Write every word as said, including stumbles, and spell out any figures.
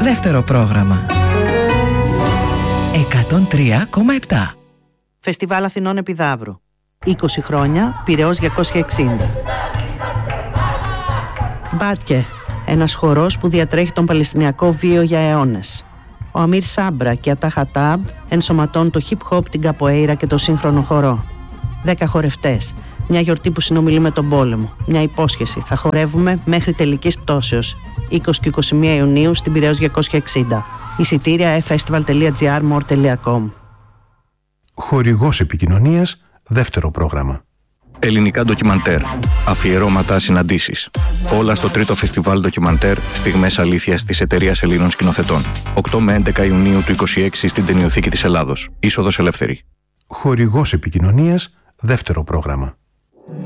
δεύτερο πρόγραμμα. εκατόν τρία κόμμα επτά. Φεστιβάλ Αθηνών Επιδαύρου. είκοσι χρόνια, Πειραιώς διακόσια εξήντα. Μπάτκε, ένας χορός που διατρέχει τον Παλαιστινιακό βίο για αιώνες. Ο Αμίρ Σάμπρα και Ατά Χατάμπ ενσωματώνουν το hip hop, την καποέιρα και το σύγχρονο χορό. Δέκα χορευτές. Μια γιορτή που συνομιλεί με τον πόλεμο. Μια υπόσχεση. Θα χορεύουμε μέχρι τελικής πτώσεως. είκοσι και είκοσι μία Ιουνίου στην Πειραιώς διακόσια εξήντα. Εισιτήρια e festival τελεία gr more τελεία com. Χορηγός επικοινωνίας, δεύτερο πρόγραμμα. Ελληνικά ντοκιμαντέρ. Αφιερώματα, συναντήσεις. Όλα στο τρίτο φεστιβάλ ντοκιμαντέρ Στιγμές Αλήθειας της Εταιρείας Ελλήνων Σκηνοθετών. οκτώ με έντεκα Ιουνίου του είκοσι έξι στην Ταινιοθήκη της Ελλάδος. Είσοδος ελεύθερη. Χορηγός επικοινωνίας, δεύτερο πρόγραμμα.